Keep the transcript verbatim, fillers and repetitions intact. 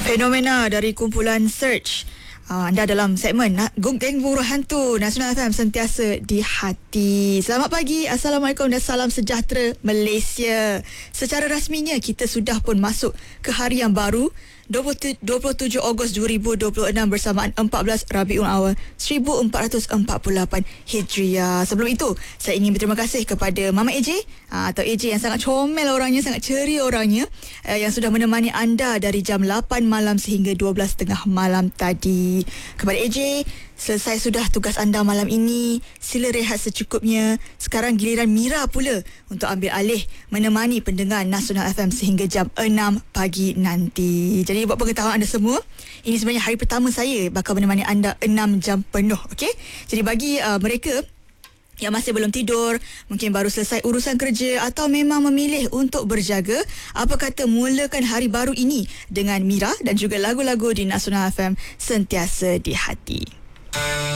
Fenomena dari kumpulan Search. Uh, anda dalam segmen nak Geng Buruh Hantu Nasional F M, sentiasa di hati. Selamat pagi, Assalamualaikum dan salam sejahtera Malaysia. Secara rasminya kita sudah pun masuk ke hari yang baru, dua puluh tujuh Ogos dua ribu dua puluh enam bersamaan empat belas Rabiul Awal seribu empat ratus empat puluh lapan Hijriah. Sebelum itu, saya ingin berterima kasih kepada Mama A J uh, atau A J yang sangat comel orangnya, sangat ceria orangnya, uh, yang sudah menemani anda dari jam lapan malam sehingga dua belas tiga puluh malam tadi. Kepada A J, selesai sudah tugas anda malam ini, sila rehat secukupnya. Sekarang giliran Mira pula untuk ambil alih menemani pendengar Nasional F M sehingga jam enam pagi nanti. Jadi buat pengetahuan anda semua, ini sebenarnya hari pertama saya bakal menemani anda enam jam penuh. Okey? Jadi bagi uh, mereka yang masih belum tidur, mungkin baru selesai urusan kerja atau memang memilih untuk berjaga, apa kata mulakan hari baru ini dengan Mira dan juga lagu-lagu di Nasional F M, sentiasa di hati.